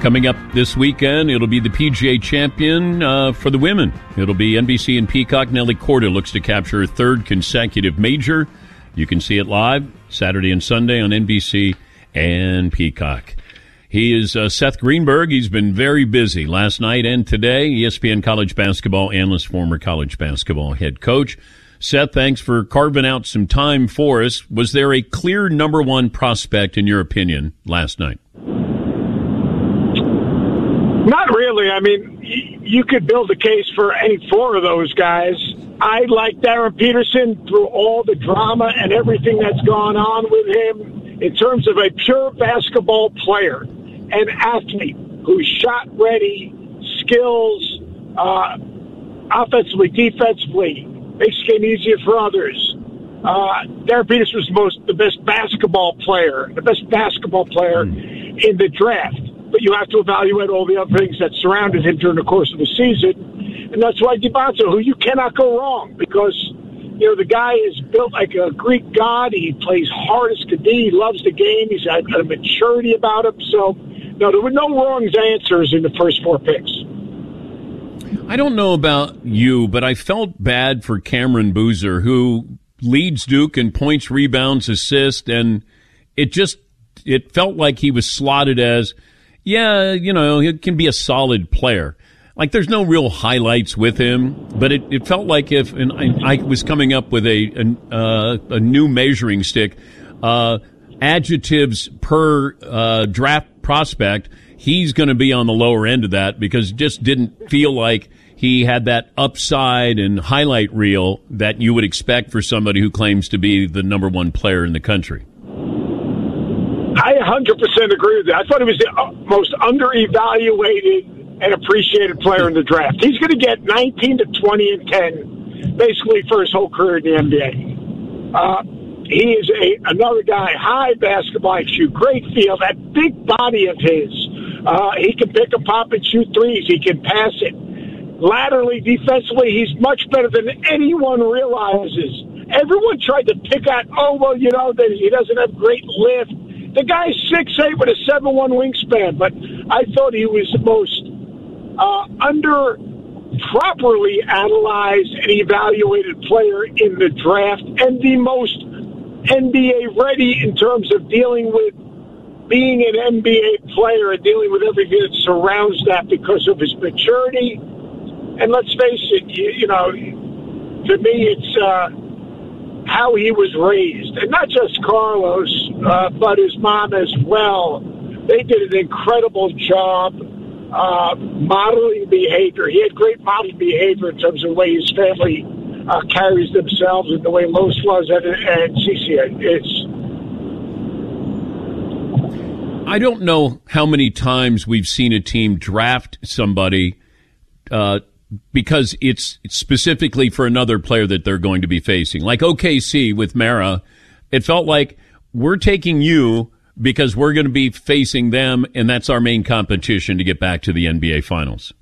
Coming up this weekend, it'll be the PGA champion for the women. It'll be NBC and Peacock. Nelly Korda looks to capture her third consecutive major. You can see it live Saturday and Sunday on NBC and Peacock. He is Seth Greenberg. He's been very busy last night and today. ESPN college basketball analyst, former college basketball head coach. Seth, thanks for carving out some time for us. Was there a clear number one prospect, in your opinion, last night? Not really. I mean, you could build a case for any four of those guys. I like Darren Peterson through all the drama and everything that's gone on with him in terms of a pure basketball player, an athlete who's shot ready, skills, offensively, defensively, makes the game easier for others. Darren Peterson was the best basketball player in the draft. But you have to evaluate all the other things that surrounded him during the course of the season. And that's why Bonzo, who you cannot go wrong, because, you know, the guy is built like a Greek god. He plays hard as could be. He loves the game. He's got a maturity about him. So, no, there were no wrong answers in the first four picks. I don't know about you, but I felt bad for Cameron Boozer, who leads Duke in points, rebounds, assists, and it felt like he was slotted as, yeah, you know, he can be a solid player. Like, there's no real highlights with him, but it felt like and I was coming up with a new measuring stick, adjectives per draft prospect, he's going to be on the lower end of that because it just didn't feel like he had that upside and highlight reel that you would expect for somebody who claims to be the number one player in the country. I 100% agree with that. I thought he was the most underevaluated and appreciated player in the draft. He's going to get 19 to 20 and 10 basically for his whole career in the NBA. He is another guy, high basketball IQ, great feel, that big body of his. He can pick a pop and shoot threes. He can pass it. Laterally, defensively, he's much better than anyone realizes. Everyone tried to pick out, that he doesn't have great lift. The guy's 6'8" with a 7'1" wingspan, but I thought he was the most properly analyzed and evaluated player in the draft and the most NBA ready in terms of dealing with being an NBA player and dealing with everything that surrounds that because of his maturity. And let's face it, to me, it's how he was raised, and not just Carlos, but his mom as well. They did an incredible job modeling behavior. He had great modeling behavior in terms of the way his family carries themselves and the way Los was and CC. I don't know how many times we've seen a team draft somebody because it's specifically for another player that they're going to be facing. Like OKC with Mara, it felt like we're taking you because we're going to be facing them, and that's our main competition to get back to the NBA Finals.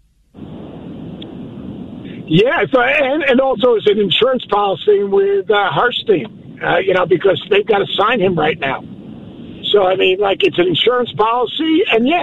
Yeah, and also it's an insurance policy with Harstein, because they've got to sign him right now. So, I mean, it's an insurance policy, and yeah,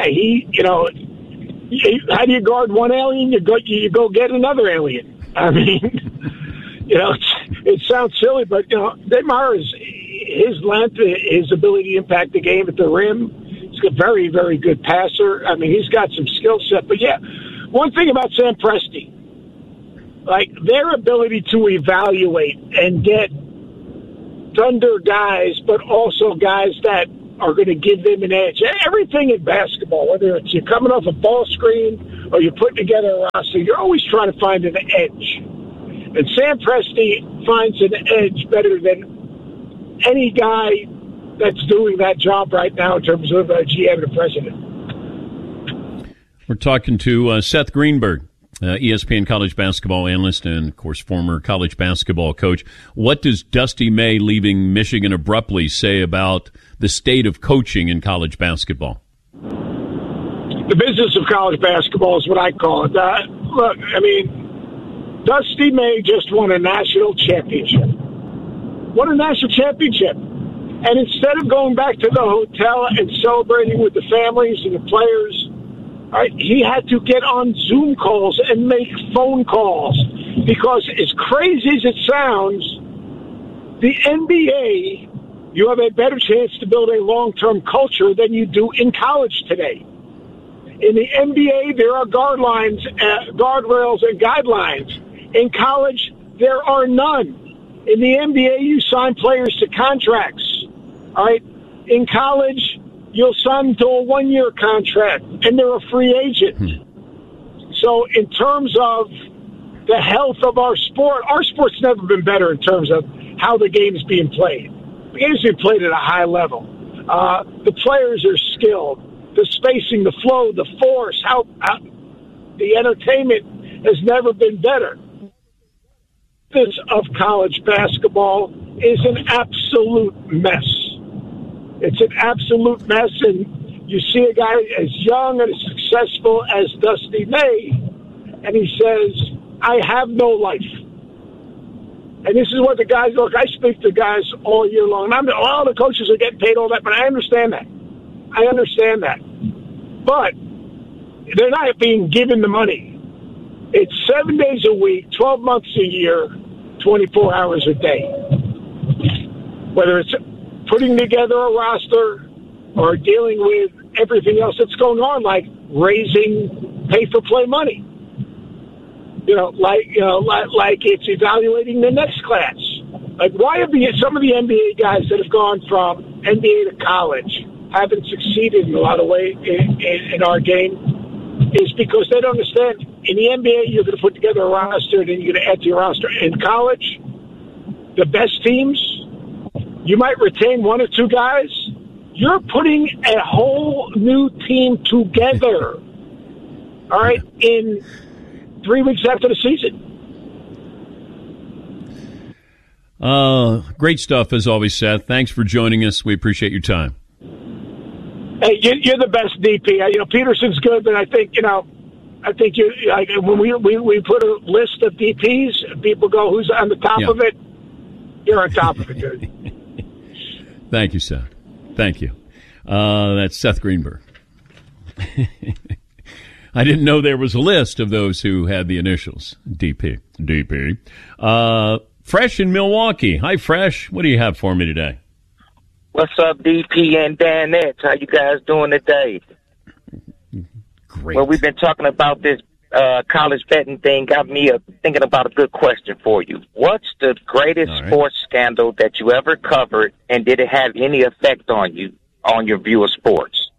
how do you guard one alien? You go get another alien. I mean, it sounds silly, but Neymar is his length, his ability to impact the game at the rim. He's a very, very good passer. I mean, he's got some skill set. But yeah, one thing about Sam Presti, their ability to evaluate and get Thunder guys, but also guys that are going to give them an edge. Everything in basketball, whether it's you're coming off a ball screen or you're putting together a roster, you're always trying to find an edge. And Sam Presti finds an edge better than any guy that's doing that job right now in terms of GM and president. We're talking to Seth Greenberg, ESPN college basketball analyst and, of course, former college basketball coach. What does Dusty May leaving Michigan abruptly say about the state of coaching in college basketball? The business of college basketball is what I call it. Look, I mean, Dusty May just won a national championship. And instead of going back to the hotel and celebrating with the families and the players, All right, he had to get on Zoom calls and make phone calls because, as crazy as it sounds, the NBA, you have a better chance to build a long-term culture than you do in college today. In the NBA, there are guardrails and guidelines. In college, there are none. In the NBA, you sign players to contracts. All right, in college, you'll sign to a one-year contract, and they're a free agent. So in terms of the health of our sport's never been better in terms of how the game's being played. The game's being played at a high level. The players are skilled. The spacing, the flow, the force, how the entertainment has never been better. This of college basketball is an absolute mess. It's an absolute mess, and you see a guy as young and as successful as Dusty May, and he says, I have no life. And this is what the guys, look, I speak to guys all year long, and all the coaches are getting paid all that, but I understand that. But they're not being given the money. It's 7 days a week, 12 months a year, 24 hours a day. Whether it's putting together a roster or dealing with everything else that's going on, like raising pay-for-play money. Like it's evaluating the next class. Like, why have some of the NBA guys that have gone from NBA to college haven't succeeded in a lot of ways in our game? Is because they don't understand. In the NBA, you're going to put together a roster, and then you're going to add to your roster. In college, the best teams, you might retain one or two guys. You're putting a whole new team together, all right, in 3 weeks after the season. Great stuff, as always, Seth. Thanks for joining us. We appreciate your time. Hey, you're the best DP. Peterson's good, but I think you. When we put a list of DPs, people go, "Who's on the top of it?" You're on top of it, dude. Thank you, Seth. Thank you. That's Seth Greenberg. I didn't know there was a list of those who had the initials DP. Fresh in Milwaukee. Hi, Fresh. What do you have for me today? What's up, DP and Danette? How you guys doing today? Great. Well, we've been talking about this college betting thing. Got me thinking about a good question for you. What's the greatest sports scandal that you ever covered, and did it have any effect on you, on your view of sports?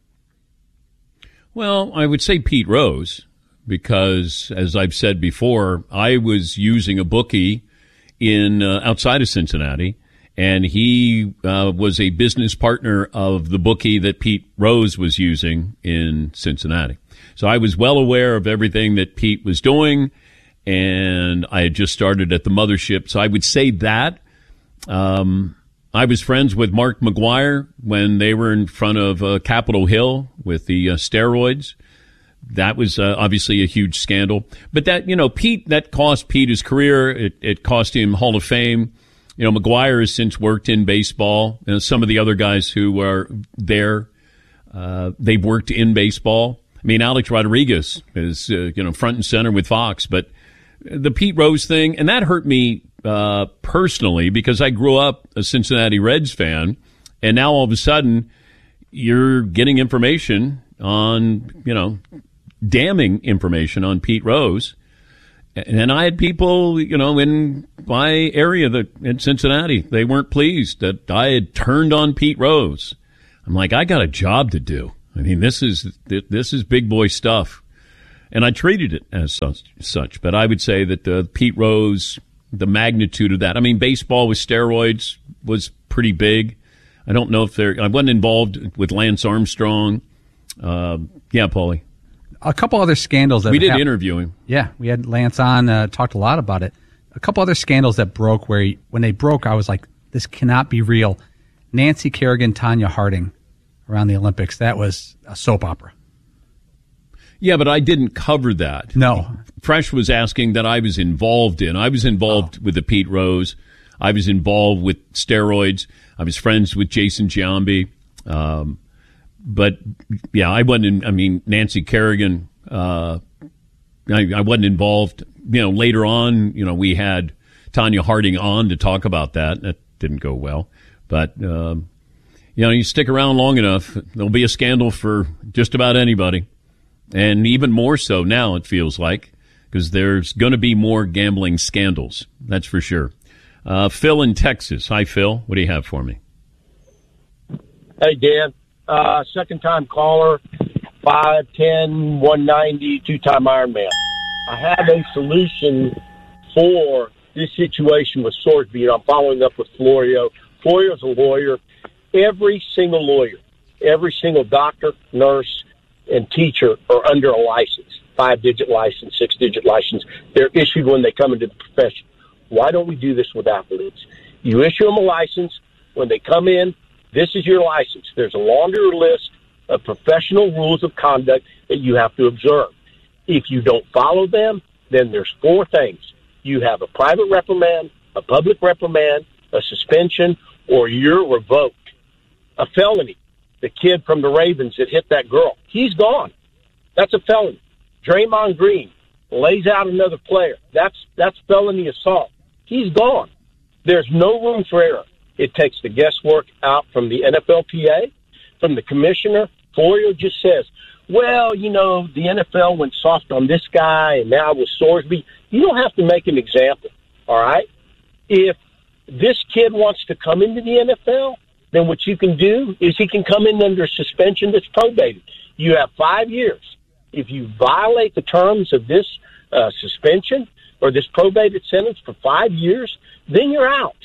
Well, I would say Pete Rose, because, as I've said before, I was using a bookie in outside of Cincinnati, and he was a business partner of the bookie that Pete Rose was using in Cincinnati. So I was well aware of everything that Pete was doing, and I had just started at the mothership. So I would say that. I was friends with Mark McGuire when they were in front of Capitol Hill with the steroids. That was obviously a huge scandal. But that, Pete, that cost Pete his career. It cost him Hall of Fame. McGuire has since worked in baseball. Some of the other guys who are there, they've worked in baseball. I mean, Alex Rodriguez is, front and center with Fox. But the Pete Rose thing, and that hurt me personally because I grew up a Cincinnati Reds fan, and now all of a sudden you're getting information on, damning information on Pete Rose. And I had people, in my area in Cincinnati, they weren't pleased that I had turned on Pete Rose. I'm like, I got a job to do. I mean, this is big boy stuff. And I treated it as such. But I would say that Pete Rose, the magnitude of that. I mean, baseball with steroids was pretty big. I don't know if I wasn't involved with Lance Armstrong. Yeah, Paulie. A couple other scandals that we did interview him. Yeah, we had Lance on, talked a lot about it. A couple other scandals that broke when they broke, I was like, this cannot be real. Nancy Kerrigan, Tanya Harding around the Olympics. That was a soap opera. Yeah, but I didn't cover that. No. Fresh was asking that I was involved in. I was involved with the Pete Rose. I was involved with steroids. I was friends with Jason Giambi. But yeah, I wasn't. I mean, Nancy Kerrigan. I wasn't involved. Later on, we had Tanya Harding on to talk about that. That didn't go well. But you stick around long enough, there'll be a scandal for just about anybody, and even more so now. It feels like, because there's going to be more gambling scandals. That's for sure. Phil in Texas. Hi, Phil. What do you have for me? Hey, Dan. Second-time caller, 5'10", 190, two-time Ironman. I have a solution for this situation with Sorsby, and I'm following up with Florio. Florio's a lawyer. Every single lawyer, every single doctor, nurse, and teacher are under a license, 5-digit license, 6-digit license. They're issued when they come into the profession. Why don't we do this with athletes? You issue them a license. When they come in, this is your license. There's a laundry list of professional rules of conduct that you have to observe. If you don't follow them, then there's 4 things. You have a private reprimand, a public reprimand, a suspension, or you're revoked. A felony. The kid from the Ravens that hit that girl, he's gone. That's a felony. Draymond Green lays out another player. That's felony assault. He's gone. There's no room for error. It takes the guesswork out from the NFLPA, from the commissioner. Florio just says, well, the NFL went soft on this guy, and now with Sorsby. You don't have to make an example, all right? If this kid wants to come into the NFL, then what you can do is he can come in under suspension that's probated. You have 5 years. If you violate the terms of this suspension or this probated sentence for 5 years, then you're out.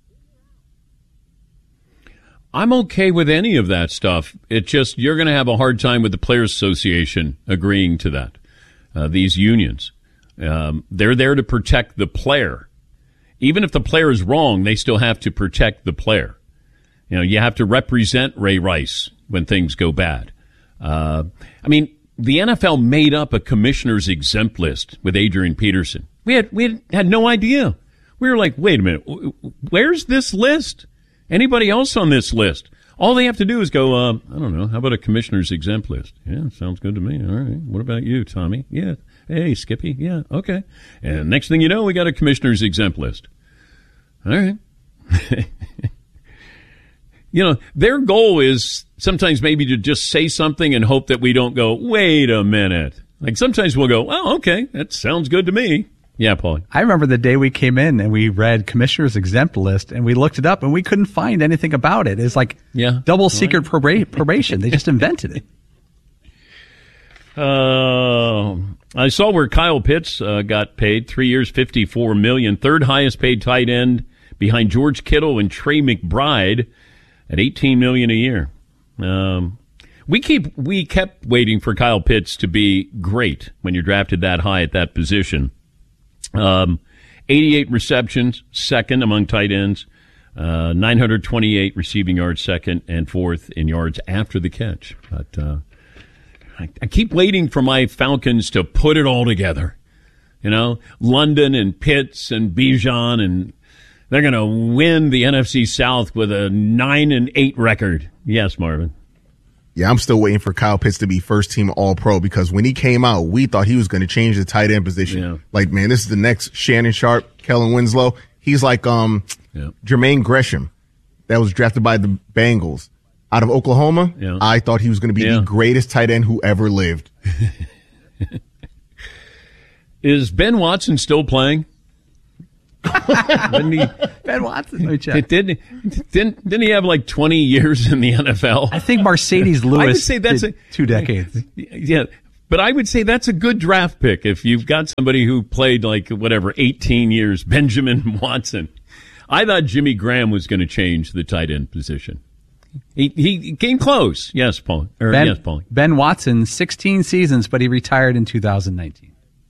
I'm okay with any of that stuff. It's just you're going to have a hard time with the Players Association agreeing to that. These unions, they're there to protect the player. Even if the player is wrong, they still have to protect the player. You have to represent Ray Rice when things go bad. The NFL made up a commissioner's exempt list with Adrian Peterson. We had no idea. We were like, wait a minute, where's this list? Anybody else on this list? All they have to do is go, I don't know, how about a commissioner's exempt list? Yeah, sounds good to me. All right. What about you, Tommy? Yeah. Hey, Skippy. Yeah, okay. And next thing you know, we got a commissioner's exempt list. All right. Their goal is sometimes maybe to just say something and hope that we don't go, wait a minute. Like sometimes we'll go, oh, okay, that sounds good to me. Yeah, Paul. I remember the day we came in and we read Commissioner's Exempt List and we looked it up and we couldn't find anything about it. It's like double secret probation. They just invented it. I saw where Kyle Pitts got paid 3 years, $54 million, third highest paid tight end behind George Kittle and Trey McBride at $18 million a year. We kept waiting for Kyle Pitts to be great when you're drafted that high at that position. 88 receptions, second among tight ends, 928 receiving yards, second and fourth in yards after the catch. But I keep waiting for my Falcons to put it all together. London and Pitts and Bijan, and they're going to win the NFC South with a 9-8 record. Yes, Marvin. Yeah, I'm still waiting for Kyle Pitts to be first team All-Pro, because when he came out, we thought he was going to change the tight end position. Yeah. Like, man, this is the next Shannon Sharp, Kellen Winslow. He's like Jermaine Gresham that was drafted by the Bengals out of Oklahoma. Yeah. I thought he was going to be the greatest tight end who ever lived. Is Ben Watson still playing? Ben Watson, let me check. Didn't he have like 20 years in the NFL? I think Mercedes Lewis I would say that's 2 decades. Yeah, but I would say that's a good draft pick if you've got somebody who played 18 years. Benjamin Watson. I thought Jimmy Graham was going to change the tight end position. He came close. Yes, Paul. Yes, Paul. Ben Watson, 16 seasons, but he retired in 2019.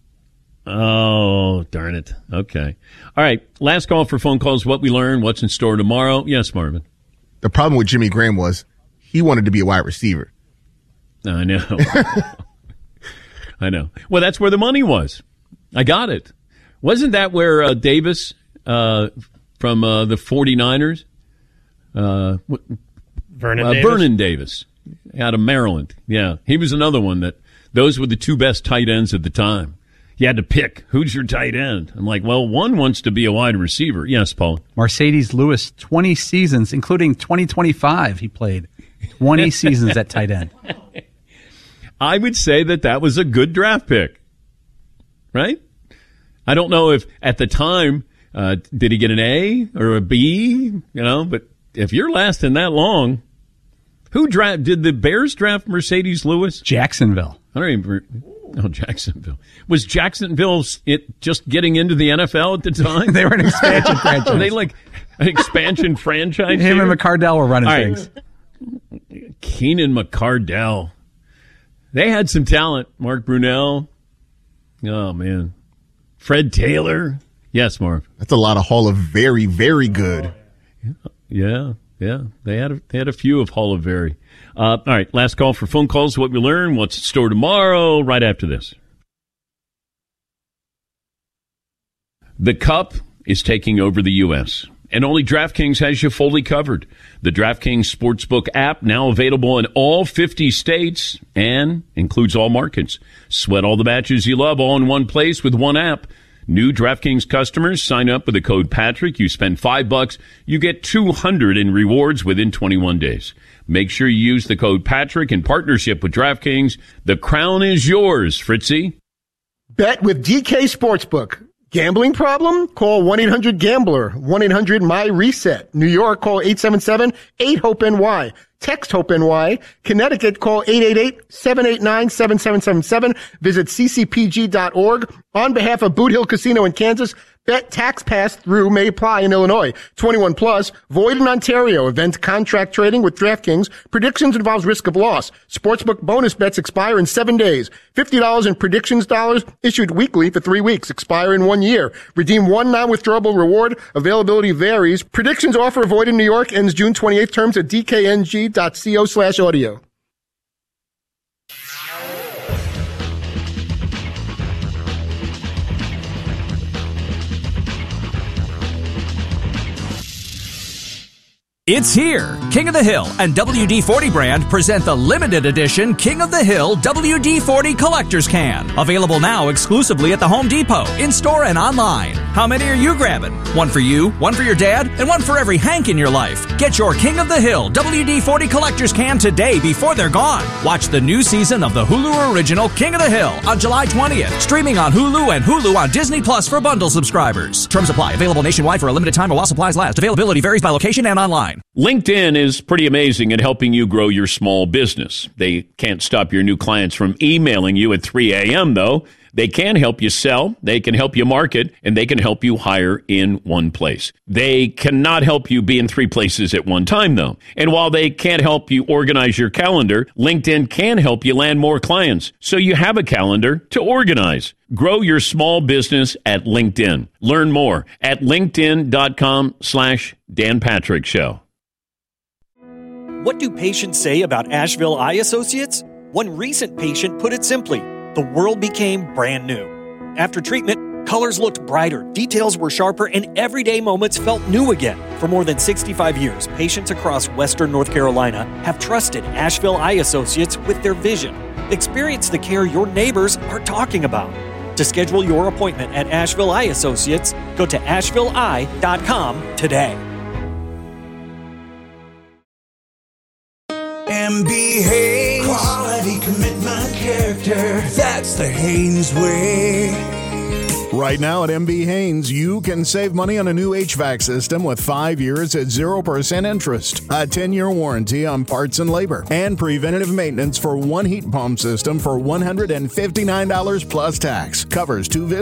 Oh, darn it. Okay. All right. Last call for phone calls. What we learned, what's in store tomorrow. Yes, Marvin. The problem with Jimmy Graham was he wanted to be a wide receiver. I know. I know. Well, that's where the money was. I got it. Wasn't that where Davis from the 49ers? Vernon Davis. out of Maryland. Yeah, he was another one that those were the two best tight ends at the time. You had to pick, who's your tight end? I'm like, well, one wants to be a wide receiver. Yes, Paul. Marcedes Lewis, 20 seasons, including 2025, he played 20 seasons at tight end. I would say that was a good draft pick, right? I don't know if at the time, did he get an A or a B, but if you're lasting that long, did the Bears draft Marcedes Lewis? Jacksonville. I don't even. Oh, Jacksonville. Was Jacksonville just getting into the NFL at the time? They were an expansion franchise. Are they like an expansion franchise? Him and McCardell were running things. Keenan McCardell. They had some talent. Mark Brunell. Oh, man. Fred Taylor. Yes, Marv. That's a lot of Hall of Very, very good. Yeah. They had a few of Hall of Very. All right, last call for phone calls. What we learn, what's in store tomorrow, right after this. The Cup is taking over the U.S., and only DraftKings has you fully covered. The DraftKings Sportsbook app, now available in all 50 states and includes all markets. Sweat all the matches you love all in one place with one app. New DraftKings customers sign up with the code Patrick. You spend $5, you get $200 in rewards within 21 days. Make sure you use the code Patrick in partnership with DraftKings. The crown is yours, Fritzy. Bet with DK Sportsbook. Gambling problem? Call 1-800-GAMBLER. 1-800-MY-RESET. New York, call 877-8-HOPE-NY. Text HOPE-NY. Connecticut, call 888-789-7777. Visit ccpg.org. On behalf of Boot Hill Casino in Kansas, bet tax pass-through may apply in Illinois. 21 plus, void in Ontario. Event contract trading with DraftKings. Predictions involves risk of loss. Sportsbook bonus bets expire in 7 days. $50 in predictions dollars issued weekly for 3 weeks. Expire in 1 year. Redeem one non-withdrawable reward. Availability varies. Predictions offer void in New York. Ends June 28th. Terms at dkng.co/audio. It's here. King of the Hill and WD-40 brand present the limited edition King of the Hill WD-40 Collector's Can. Available now exclusively at the Home Depot, in-store and online. How many are you grabbing? One for you, one for your dad, and one for every Hank in your life. Get your King of the Hill WD-40 Collector's Can today before they're gone. Watch the new season of the Hulu original King of the Hill on July 20th. Streaming on Hulu and Hulu on Disney Plus for bundle subscribers. Terms apply. Available nationwide for a limited time while supplies last. Availability varies by location and online. LinkedIn is pretty amazing at helping you grow your small business. They can't stop your new clients from emailing you at 3 a.m., though. They can help you sell, they can help you market, and they can help you hire in one place. They cannot help you be in 3 places at one time, though. And while they can't help you organize your calendar, LinkedIn can help you land more clients, so you have a calendar to organize. Grow your small business at LinkedIn. Learn more at linkedin.com/Dan Patrick Show. What do patients say about Asheville Eye Associates? One recent patient put it simply, the world became brand new. After treatment, colors looked brighter, details were sharper, and everyday moments felt new again. For more than 65 years, patients across Western North Carolina have trusted Asheville Eye Associates with their vision. Experience the care your neighbors are talking about. To schedule your appointment at Asheville Eye Associates, go to ashevilleeye.com today. MB Haynes. Quality, commitment, character. That's the Haynes way. Right now at MB Haynes, you can save money on a new HVAC system with 5 years at 0% interest, a 10-year warranty on parts and labor, and preventative maintenance for one heat pump system for $159 plus tax. Covers 2 visits.